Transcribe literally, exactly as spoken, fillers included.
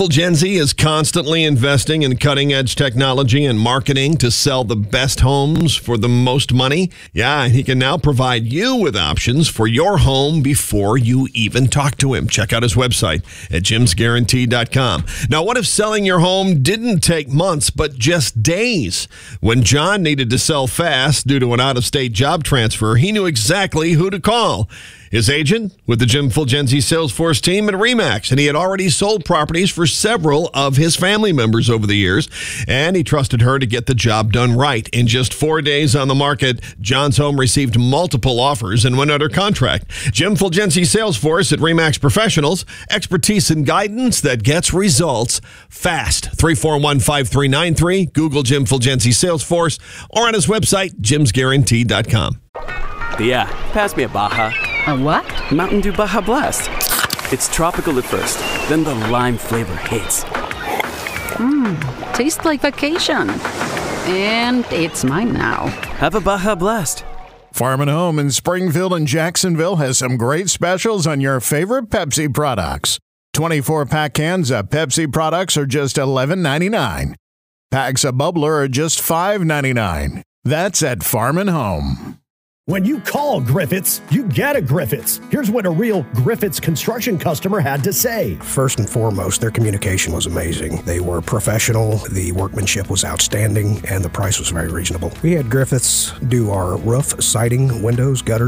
Fulgenzi is constantly investing in cutting-edge technology and marketing to sell the best homes for the most money. Yeah, he can now provide you with options for your home before you even talk to him. Check out his website at jims guarantee dot com. Now, what if selling your home didn't take months, but just days? When John needed to sell fast due to an out-of-state job transfer, he knew exactly who to call. His agent with the Jim Fulgenzi Salesforce team at RE/MAX, and he had already sold properties for several of his family members over the years, and he trusted her to get the job done right. In just four days on the market, John's home received multiple offers and went under contract. Jim Fulgenzi Salesforce at RE/MAX Professionals, expertise and guidance that gets results fast. three four one, five three nine three, Google Jim Fulgenzi Salesforce, or on his website, jims guarantee dot com. Yeah, pass me a Baja. A what? Mountain Dew Baja Blast. It's tropical at first, then the lime flavor hits. Mmm, tastes like vacation. And it's mine now. Have a Baja Blast. Farm and Home in Springfield and Jacksonville has some great specials on your favorite Pepsi products. twenty-four pack cans of Pepsi products are just eleven ninety-nine. Packs of Bubbler are just five ninety-nine. That's at Farm and Home. When you call Griffiths, you get a Griffiths. Here's what a real Griffiths construction customer had to say. First and foremost, their communication was amazing. They were professional, the workmanship was outstanding, and the price was very reasonable. We had Griffiths do our roof, siding, windows, gutters,